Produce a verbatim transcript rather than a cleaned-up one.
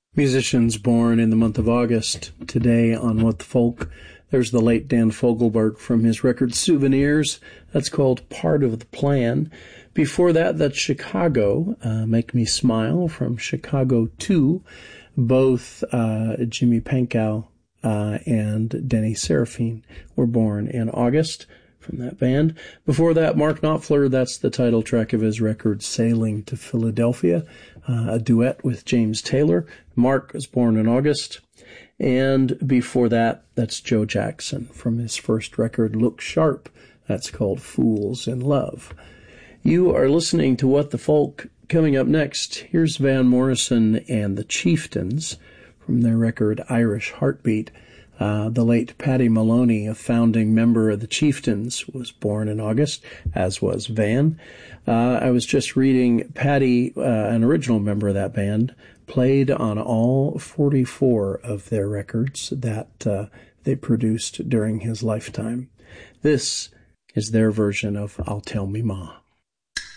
Musicians born in the month of August. Today on What the Folk, there's the late Dan Fogelberg from his record Souvenirs. That's called Part of the Plan. Before that, that's Chicago, uh, Make Me Smile from Chicago two. Both uh, Jimmy Pankow uh, and Denny Serafine were born in August from that band. Before that, Mark Knopfler, that's the title track of his record Sailing to Philadelphia, uh, a duet with James Taylor. Mark was born in August. And before that, that's Joe Jackson from his first record, Look Sharp. That's called Fools in Love. You are listening to What the Folk. Coming up next, here's Van Morrison and the Chieftains from their record Irish Heartbeat. Uh, the late Paddy Maloney, a founding member of the Chieftains, was born in August, as was Van. Uh, I was just reading Paddy, uh, an original member of that band, played on all forty-four of their records that uh, they produced during his lifetime. This is their version of I'll Tell Me Ma.